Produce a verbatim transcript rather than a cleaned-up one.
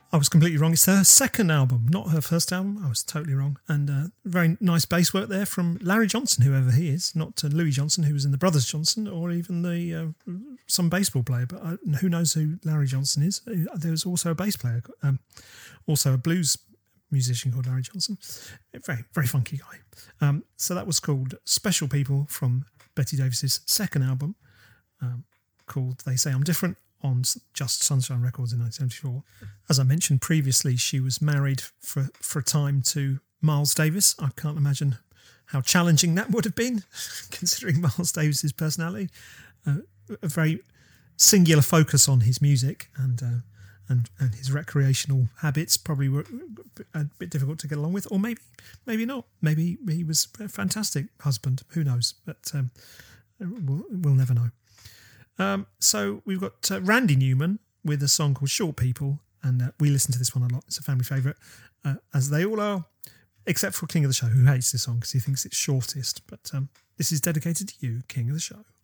I was completely wrong. It's her second album, not her first album. I was totally wrong. And uh, very nice bass work there from Larry Johnson, whoever he is, not uh, Louis Johnson, who was in the Brothers Johnson, or even the uh, some baseball player. But uh, who knows who Larry Johnson is? There was also a bass player, um, also a blues musician called Larry Johnson. Very, very funky guy. Um, so that was called Special People from Betty Davis's second album, um, called They Say I'm Different, on Just Sunshine Records in nineteen seventy-four. As I mentioned previously, she was married for, for a time to Miles Davis. I can't imagine how challenging that would have been, considering Miles Davis's personality. Uh, a very singular focus on his music and, uh, and and his recreational habits probably were a bit difficult to get along with, or maybe maybe not. Maybe he was a fantastic husband. Who knows? But um, we'll, we'll never know. Um, so we've got uh, Randy Newman with a song called Short People, and uh, we listen to this one a lot. It's a family favourite, uh, as they all are, except for King of the Show, who hates this song because he thinks it's shortest. But um, this is dedicated to you, King of the Show.